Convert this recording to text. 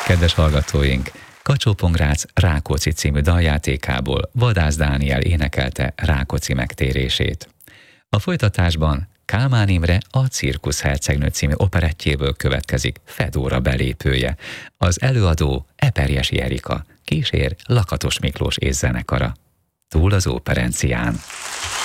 Kedves hallgatóink, Kacsó-Pongrácz Rákóczi című daljátékából Vadász Dániel énekelte Rákóczi megtérését. A folytatásban Kálmán Imre a Cirkusz hercegnő című operettjéből következik Fedóra belépője. Az előadó Eperjesi Erika, kísér Lakatos Miklós és zenekara. Túl az óperencián.